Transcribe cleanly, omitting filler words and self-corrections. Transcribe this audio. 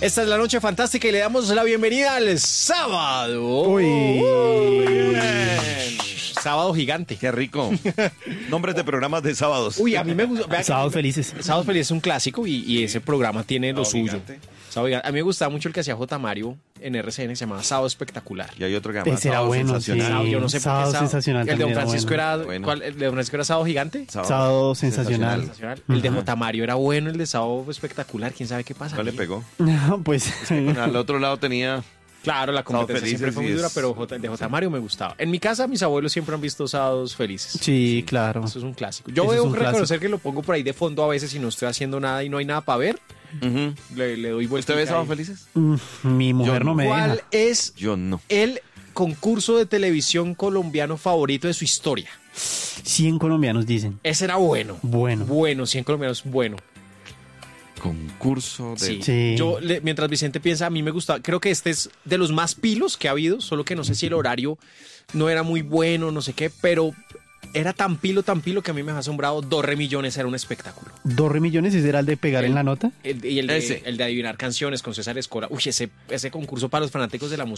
Esta es la noche fantástica y le damos la bienvenida al sábado. Uy. Bien. Sábado gigante. Qué rico. Nombres de programas de sábados. Uy, a mí me gusta. Sábados felices. Sábados Felices es un clásico y ese programa tiene lo suyo. Gigante. Sábado Gigante. A mí me gustaba mucho el que hacía J. Mario en RCN, que se llamaba Sábado Espectacular. Y hay otro que se llama Ese era Sábado bueno, Sensacional. sí. Sábado, yo no sé por qué Sábado Sábado. Sensacional El de Don también era Francisco bueno. era. Bueno. ¿Cuál? ¿El de Don Francisco era Sábado Gigante? Sábado Sensacional. El de J. Mario era bueno, el de Sábado Espectacular. ¿Quién sabe qué pasa? ¿Cuál le pegó? Pues Al otro lado tenía... Claro, la competencia Felices siempre fue muy sí dura, es- pero el de J. Mario me gustaba. En mi casa, mis abuelos siempre han visto Sábados Felices. sí, claro. Eso es un clásico. Yo Eso es debo un reconocer clásico. que lo pongo por ahí de fondo a veces si no estoy haciendo nada y no hay nada para ver. Ujú. Le doy vuelta. ¿Usted ve Sábados Felices? Mi mujer Yo no me deja. ¿Cuál es Yo no. el concurso de televisión colombiano favorito de su historia? 100 colombianos dicen. Ese era bueno. Bueno. Bueno, 100 colombianos, bueno. Concurso de... Sí. Sí. Mientras Vicente piensa, a mí me gusta, creo que este es de los más pilos que ha habido, solo que no sé si el horario no era muy bueno, no sé qué, pero era tan pilo que a mí me ha asombrado. 2 millones era un espectáculo. 2 millones, ¿ese era el de pegar en la nota? Y el Ese. de adivinar canciones con César Escola. Uy, ese concurso para los fanáticos de la música